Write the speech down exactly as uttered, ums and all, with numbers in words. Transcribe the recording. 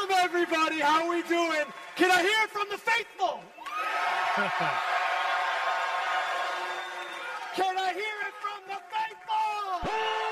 Welcome, everybody. How are we doing? Can I hear it from the faithful? Can I hear